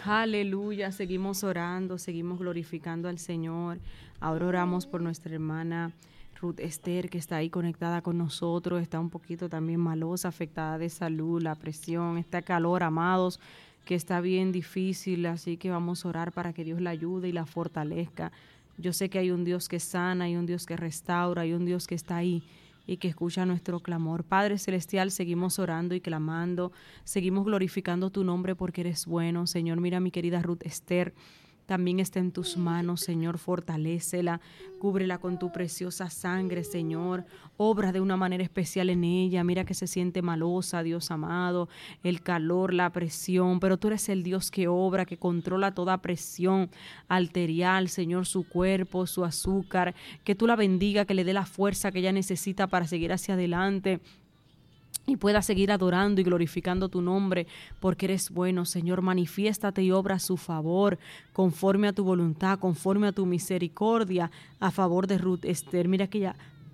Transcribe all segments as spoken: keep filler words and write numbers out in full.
Aleluya, seguimos orando, seguimos glorificando al Señor. Ahora oramos por nuestra hermana Ruth Esther, que está ahí conectada con nosotros, está un poquito también malosa, afectada de salud, la presión, este calor, amados, que está bien difícil, así que vamos a orar para que Dios la ayude y la fortalezca. Yo sé que hay un Dios que sana, hay un Dios que restaura, hay un Dios que está ahí y que escucha nuestro clamor. Padre Celestial, seguimos orando y clamando, seguimos glorificando tu nombre porque eres bueno. Señor, mira a mi querida Ruth Esther, también está en tus manos, Señor, fortalécela, cúbrela con tu preciosa sangre, Señor, obra de una manera especial en ella, mira que se siente malosa, Dios amado, el calor, la presión, pero tú eres el Dios que obra, que controla toda presión arterial, Señor, su cuerpo, su azúcar, que tú la bendiga, que le dé la fuerza que ella necesita para seguir hacia adelante, y pueda seguir adorando y glorificando tu nombre, porque eres bueno, Señor. Manifiéstate y obra a su favor, conforme a tu voluntad, conforme a tu misericordia, a favor de Ruth Esther. Mira que ella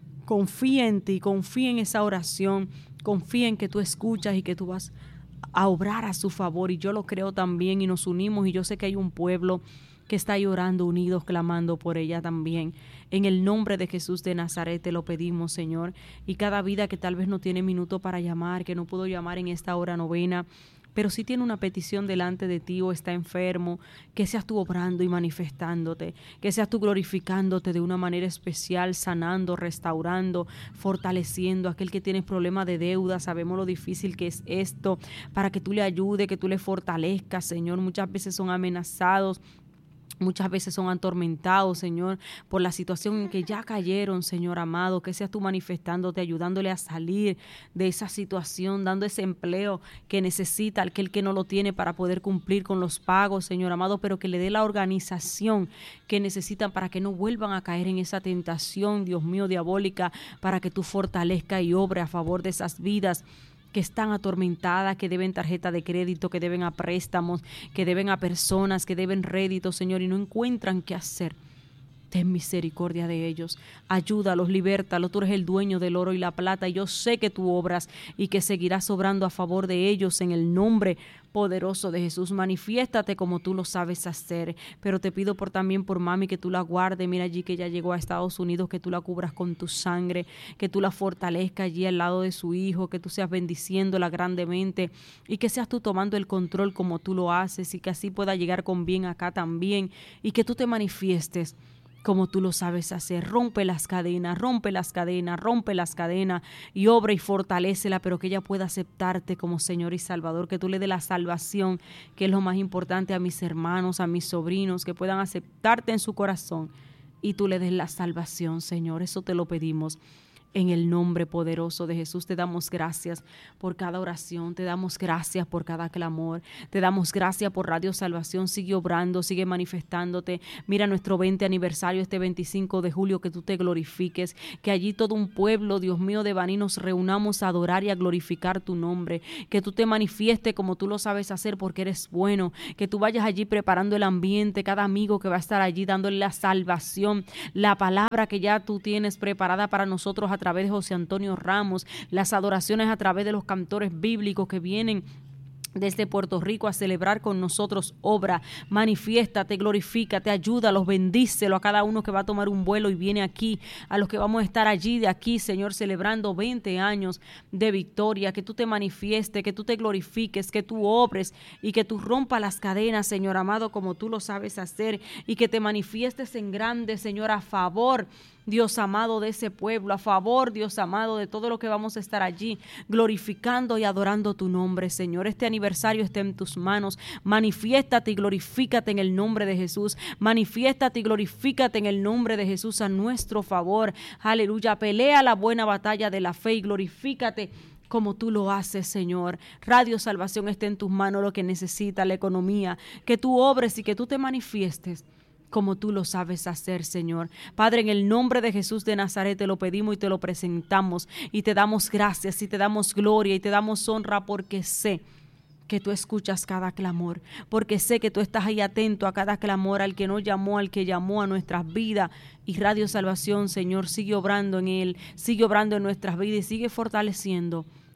confía en ti, confía en esa oración, confía en que tú escuchas y que tú vas a obrar a su favor, y yo lo creo también, y nos unimos, y yo sé que hay un pueblo que está llorando unidos, clamando por ella también. En el nombre de Jesús de Nazaret te lo pedimos, Señor, y cada vida que tal vez no tiene minuto para llamar, que no pudo llamar en esta hora novena, pero si tiene una petición delante de ti o está enfermo, que seas tú obrando y manifestándote, que seas tú glorificándote de una manera especial, sanando, restaurando, fortaleciendo a aquel que tiene problemas de deuda. Sabemos lo difícil que es esto, para que tú le ayudes, que tú le fortalezcas, Señor. Muchas veces son amenazados, muchas veces son atormentados, Señor, por la situación en que ya cayeron, Señor amado, que seas tú manifestándote, ayudándole a salir de esa situación, dando ese empleo que necesita aquel que no lo tiene para poder cumplir con los pagos, Señor amado, pero que le dé la organización que necesitan para que no vuelvan a caer en esa tentación, Dios mío, diabólica, para que tú fortalezcas y obre a favor de esas vidas que están atormentadas, que deben tarjeta de crédito, que deben a préstamos, que deben a personas, que deben réditos, Señor, y no encuentran qué hacer. Ten misericordia de ellos, ayúdalos, libértalos. Tú eres el dueño del oro y la plata, y yo sé que tú obras y que seguirás obrando a favor de ellos en el nombre poderoso de Jesús. Manifiéstate como tú lo sabes hacer, pero te pido por también por mami, que tú la guardes. Mira allí que ya llegó a Estados Unidos, que tú la cubras con tu sangre, que tú la fortalezcas allí al lado de su hijo, que tú seas bendiciéndola grandemente y que seas tú tomando el control como tú lo haces, y que así pueda llegar con bien acá también, y que tú te manifiestes como tú lo sabes hacer. Rompe las cadenas, rompe las cadenas, rompe las cadenas y obra y fortalécela, pero que ella pueda aceptarte como Señor y Salvador, que tú le dé la salvación, que es lo más importante, a mis hermanos, a mis sobrinos, que puedan aceptarte en su corazón y tú le des la salvación, Señor. Eso te lo pedimos. En el nombre poderoso de Jesús te damos gracias por cada oración, te damos gracias por cada clamor, te damos gracias por Radio Salvación. Sigue obrando, sigue manifestándote. Mira nuestro veinte aniversario este veinticinco de julio, que tú te glorifiques, que allí todo un pueblo, Dios mío, de Baní, nos reunamos a adorar y a glorificar tu nombre, que tú te manifiestes como tú lo sabes hacer, porque eres bueno, que tú vayas allí preparando el ambiente, cada amigo que va a estar allí dándole la salvación, la palabra que ya tú tienes preparada para nosotros a través de José Antonio Ramos, las adoraciones a través de los cantores bíblicos que vienen desde Puerto Rico a celebrar con nosotros. Obra, manifiéstate, glorifícate, ayúdalos, bendícelo a cada uno que va a tomar un vuelo y viene aquí, a los que vamos a estar allí de aquí, Señor, celebrando veinte años de victoria, que tú te manifiestes, que tú te glorifiques, que tú obres y que tú rompas las cadenas, Señor amado, como tú lo sabes hacer, y que te manifiestes en grande, Señor, a favor, Dios amado, de ese pueblo, a favor, Dios amado, de todo lo que vamos a estar allí, glorificando y adorando tu nombre, Señor. Este aniversario está en tus manos. Manifiéstate y glorifícate en el nombre de Jesús. Manifiéstate y glorifícate en el nombre de Jesús a nuestro favor. Aleluya. Pelea la buena batalla de la fe y glorifícate como tú lo haces, Señor. Radio Salvación está en tus manos, lo que necesita la economía, que tú obres y que tú te manifiestes como tú lo sabes hacer, Señor. Padre, en el nombre de Jesús de Nazaret te lo pedimos y te lo presentamos, y te damos gracias y te damos gloria y te damos honra, porque sé que tú escuchas cada clamor, porque sé que tú estás ahí atento a cada clamor, al que no llamó, al que llamó a nuestras vidas. Y Radio Salvación, Señor, sigue obrando en él, sigue obrando en nuestras vidas y sigue fortaleciendo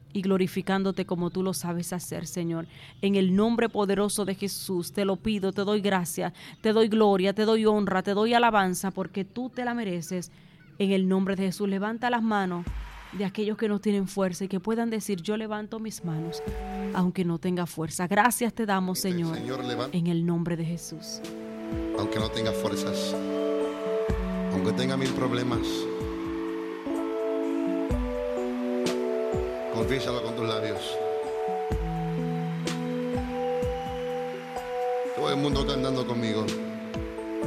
y glorificándote como tú lo sabes hacer, Señor. En el nombre poderoso de Jesús te lo pido, te doy gracia, te doy gloria, te doy honra, te doy alabanza, porque tú te la mereces. En el nombre de Jesús, levanta las manos de aquellos que no tienen fuerza y que puedan decir: yo levanto mis manos, aunque no tenga fuerza. Gracias te damos, Señor, Señor, en el nombre de Jesús. Aunque no tenga fuerzas, aunque tenga mil problemas, confiésalo con tus labios. Todo el mundo cantando conmigo.